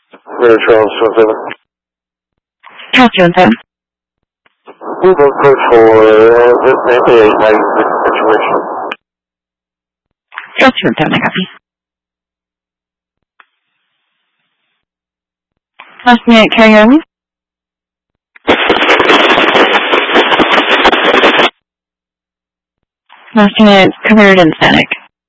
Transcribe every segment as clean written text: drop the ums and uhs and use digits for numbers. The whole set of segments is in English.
Reno Charles, 17. Charles Johnson. We both search for this FAA light situation. Charles Johnson, I copy. Last minute, carry on. Last minute, covered and static.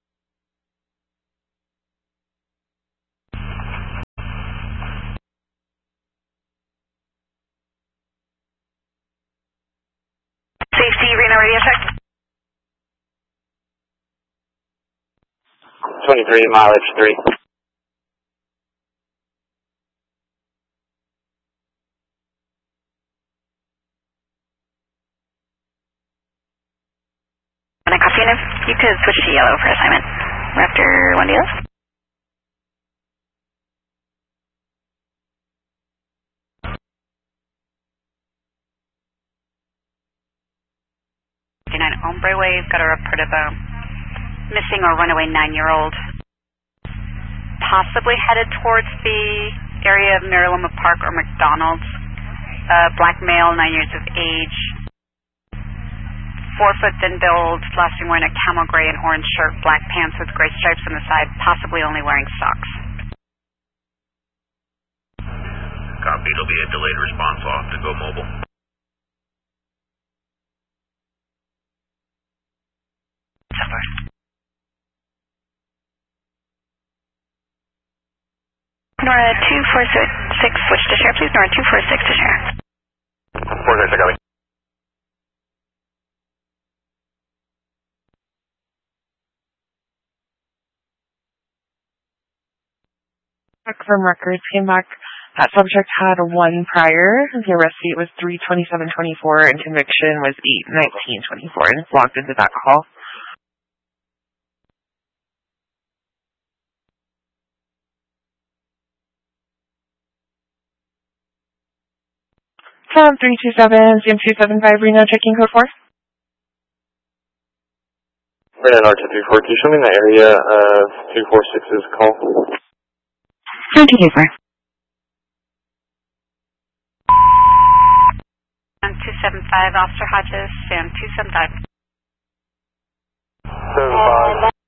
Safety, Reno radio check. 23 mileage 3. When I copy him, you could switch to yellow for assignment. Raptor 1 deals. Ombre Wave got a report of a missing or runaway 9-year-old. Possibly headed towards the area of Marilima Park or McDonald's. Black male, 9 years of age. 4 foot thin build, last seen wearing a camel gray and orange shirt, black pants with gray stripes on the side, possibly only wearing socks. Copy, it'll be a delayed response. I'll have to go mobile. Nora 246, switch to share, please. Nora 246 to share. 496, copy. From records came back. That subject had 1 prior. The arrest date was 3/27/24 and conviction was 8/19/24 and it's logged into that call. 327, CM275, Reno, checking code 4. Reno R234, can you show me the area of 246's call? 224. 275, Officer Hodges, Sam 275. 75.